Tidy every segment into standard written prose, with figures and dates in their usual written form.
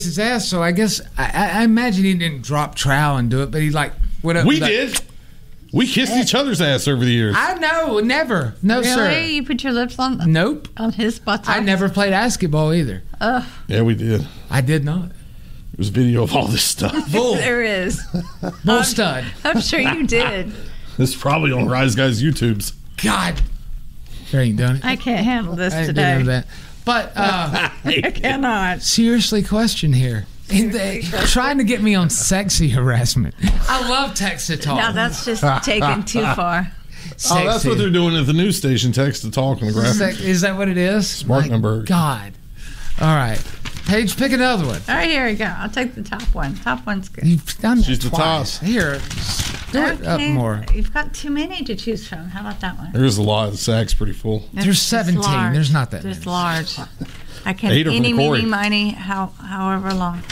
his ass, so I guess I imagine he didn't drop trowel and do it, but he like went up. We did. We kissed each other's ass over the years. I know, never. No, really? sir. You put your lips on? Nope. On his butt? I never played basketball either. Yeah, we did. I did not. There's video of all this stuff. Bull. There is. Bull stud. I'm sure you did. This is probably on Rise Guys YouTube's. God. There ain't done it. I can't handle this I today. didn't do that. But I cannot. Seriously, question here. Trying to get me on sexy harassment. I love text to talk. Now that's just taken too far. Sexy. Oh, that's what they're doing at the news station. Text to talk on the graphic. Is that what it is? Spartanburg. God. All right. Paige, pick another one. All right, here we go. I'll take the top one. Top one's good. You've done that She's the twice. top. Here, do it up more. You've got too many to choose from. How about that one? There's a lot. The sack's pretty full. There's 17. large. There's not that There's many. large. I can Ate her from eeny, the quarry. meeny, miny, however long.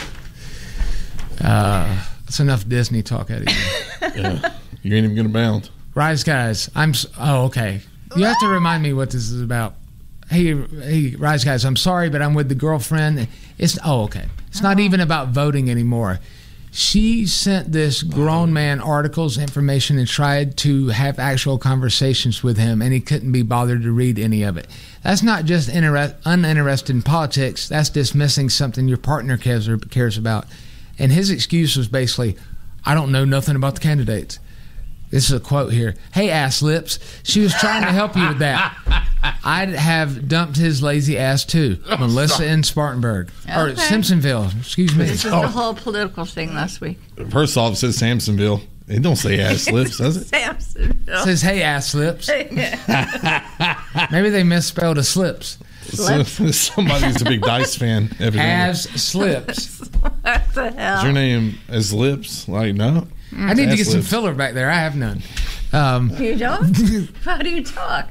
That's enough Disney talk out of you. Yeah. You ain't even going to bound. Rise Guys, okay. You have to remind me what this is about. Hey, Rise Guys, I'm sorry, but I'm with the girlfriend. It's not even about voting anymore. She sent this grown man articles, information, and tried to have actual conversations with him, and he couldn't be bothered to read any of it. That's not just uninterested in politics. That's dismissing something your partner cares about. And his excuse was basically, I don't know nothing about the candidates. This is a quote here. Hey, ass lips. She was trying to help you with that. I'd have dumped his lazy ass too. Melissa in Spartanburg. Or Okay. Simpsonville. Excuse me. This is the whole political thing last week. First off, it says Samsonville. It don't say ass lips, does it? Samsonville. Says, hey, ass lips. Maybe they misspelled a slips. Somebody's a big Dice fan. Evidently. As slips. What the Is hell? your name as lips? Like, no. I need to get Ass some lips. filler back there. I have none. You don't? How do you talk?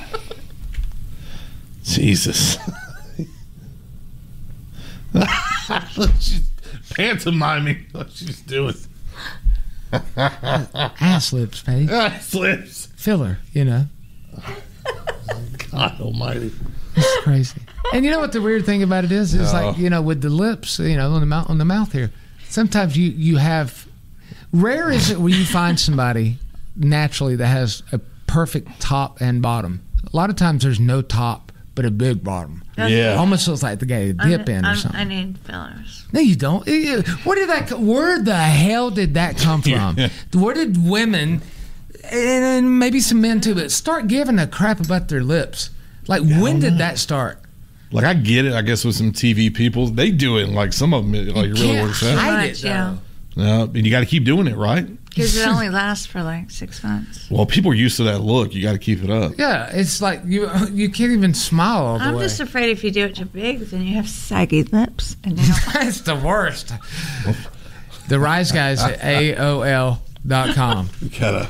Jesus. She's pantomiming what she's doing. Ass lips, Paige. Ass lips. Filler, you know. God almighty. It's crazy. And you know what the weird thing about it is? It's like, with the lips, on the mouth here. Sometimes you have. Rare is it when you find somebody naturally that has a perfect top and bottom. A lot of times there's no top but a big bottom. Yeah. Almost looks like the guy dip in or something. I need fillers. No, you don't. Where the hell did that come from? Where did women and maybe some men too, but start giving a crap about their lips? Like, when did that start? Like, I get it, I guess, with some TV people. They do it, like, some of them, like, it really Can't works out. hide Much, it, though. No, and you got to keep doing it, right? Because it only lasts for like 6 months. Well, people are used to that look. You got to keep it up. Yeah, it's like you can't even smile all the I'm way. just afraid if you do it too big, then you have saggy lips. And you don't That's the worst. The Rise Guys at AOL.com. You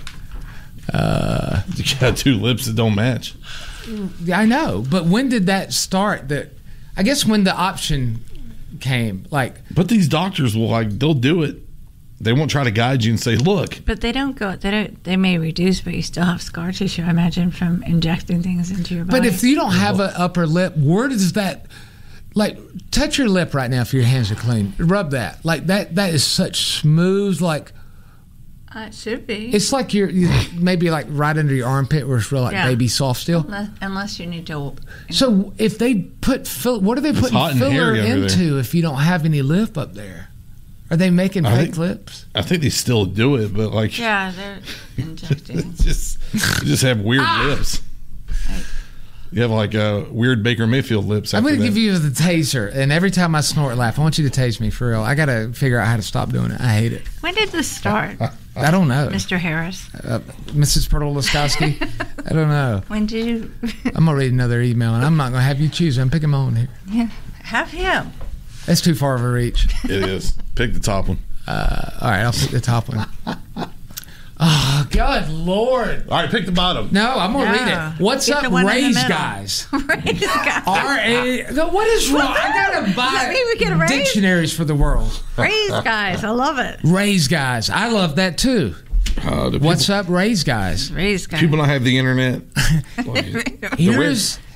got two lips that don't match. Yeah, I know, but when did that start? I guess when the option came, like. But these doctors will, they'll do it. They won't try to guide you and say, look. But they don't go. They may reduce, but you still have scar tissue. I imagine from injecting things into your body. But if you don't have an upper lip, where does that? Like, touch your lip right now if your hands are clean. Rub that. Like that. That is such smooth. Like. It should be. It's like you maybe like right under your armpit where it's real like baby soft still. Unless you need to. So if they put what are they putting hot and filler hairy under into if you don't have any lip up there? Are they making fake lips? I think they still do it, but Yeah, they're injecting. you just have weird lips. Right. You have like weird Baker Mayfield lips. I'm going going to to give you the taser, and every time I snort, laugh. I want you to tase me for real. I got to figure out how to stop doing it. I hate it. When did this start, I don't know. Mr. Harris? Mrs. Perloskowski? I don't know. When did you? I'm going to read another email, and I'm not going to have you choose. I'm picking my own here. Yeah, have him. That's too far of a reach. It is. Pick the top one. All right, I'll pick the top one. Oh, good Lord. All right, pick the bottom. No, I'm going to read it. What's Get up, the one in the Raise middle. Guys? Raise guys. R-A... No, what is wrong? I got to Does that mean we get a buy raise? dictionaries for the world. Raise guys. I love it. Raise Guys. I love that, too. Do What's up, Raise Guys? Raise guys. people not have the internet?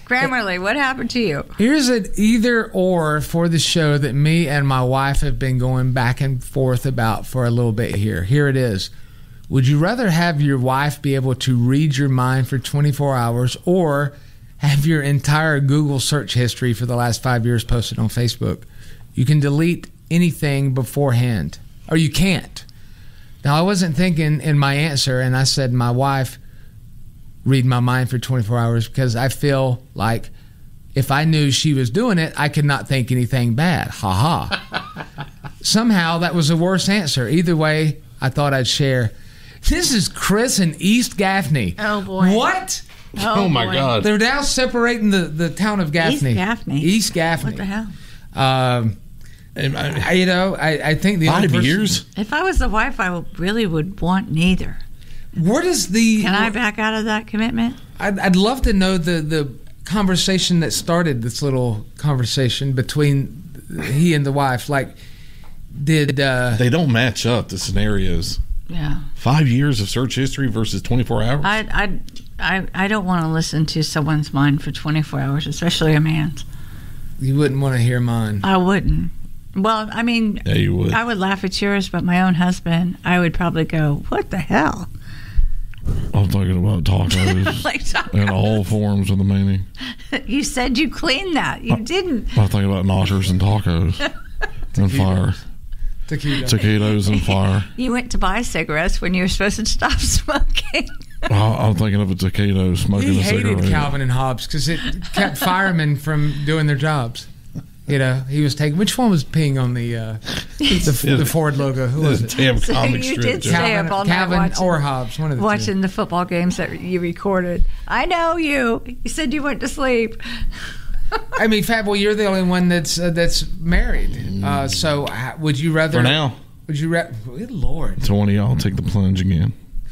Grammarly, what happened to you? Here's an either or for the show that me and my wife have been going back and forth about for a little bit here. Here it is. Would you rather have your wife be able to read your mind for 24 hours or have your entire Google search history for the last 5 years posted on Facebook? You can delete anything beforehand, or you can't. Now, I wasn't thinking in my answer, and I said my wife read my mind for 24 hours because I feel like if I knew she was doing it, I could not think anything bad. Ha ha. Somehow that was the worst answer. Either way, I thought I'd share. This is Chris and East Gaffney. Oh, boy. What? Oh my God. They're now separating the town of Gaffney. East Gaffney. East Gaffney. What the hell? I think the 5 years? If I was the wife, I really would want neither. Where does the... Can I back out of that commitment? I'd love to know the conversation that started this little conversation between he and the wife. Like, did... They don't match up, the scenarios. Yeah. 5 years of search history versus 24 hours? I don't want to listen to someone's mind for 24 hours, especially a man's. You wouldn't want to hear mine. I wouldn't. Well, I mean... Yeah, you would. I would laugh at yours, but my own husband, I would probably go, what the hell? I'm thinking about tacos. Like tacos. And all forms of the meaning. You said you cleaned that. You didn't. I'm thinking about nachos and tacos. And fire. Taquitos and fire. You went to buy cigarettes when you were supposed to stop smoking. I'm thinking of a taquito smoking He a cigarette. hated Calvin and Hobbes because it kept firemen from doing their jobs. You know, he was taking... Which one was peeing on the Ford logo? Who was it? Damn So comic you strip did joke. stay up all night Calvin watching, or Hobbes, one of the watching the football games that you recorded. I know you. You said you went to sleep. two. I mean, Fab, well, you're the only one that's married. So would you rather... For now. Would you rather... Good Lord. So one of y'all take the plunge again.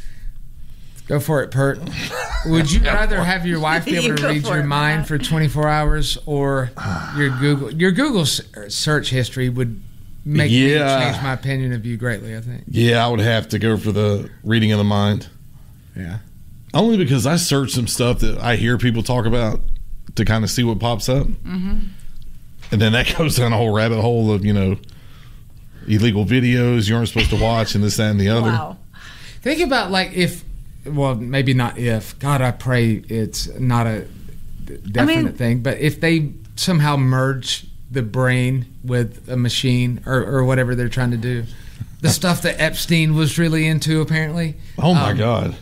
Go for it, Pert. Would you rather have your wife be able You to go read for your it, mind Matt. for 24 hours or your Google search history would make me change my opinion of you greatly, I think. Yeah, I would have to go for the reading of the mind. Yeah. Only because I search some stuff that I hear people talk about to kind of see what pops up. Mm-hmm. And then that goes down a whole rabbit hole of, illegal videos you aren't supposed to watch and this, that, and the other. Wow. Think about well, maybe not if. God, I pray it's not a definite thing. But if they somehow merge the brain with a machine or whatever they're trying to do, the stuff that Epstein was really into, apparently. Oh, my God.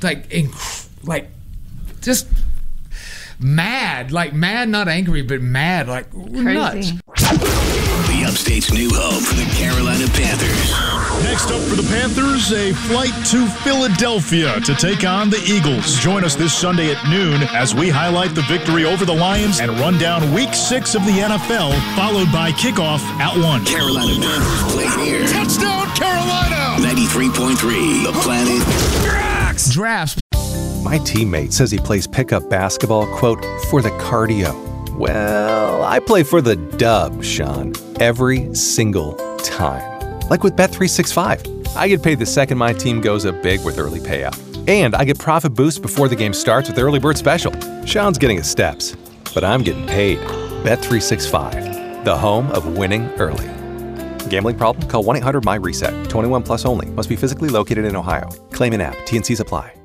Just mad. Like, mad, not angry, but mad. Like, nuts. The Upstate's new home for the Carolina Panthers. Next up for the Panthers, a flight to Philadelphia to take on the Eagles. Join us this Sunday at noon as we highlight the victory over the Lions and run down Week 6 of the NFL, followed by kickoff at 1. Carolina Panthers play here. Touchdown, Carolina! 93.3, The Planet. Drafts. My teammate says he plays pickup basketball, quote, for the cardio. Well, I play for the dub, Sean, every single time. Like with Bet365. I get paid the second my team goes up big with early payout. And I get profit boosts before the game starts with Early Bird Special. Sean's getting his steps, but I'm getting paid. Bet365, the home of winning early. Gambling problem? Call 1-800-MY-RESET. 21 plus only. Must be physically located in Ohio. Claim in app. T&Cs apply.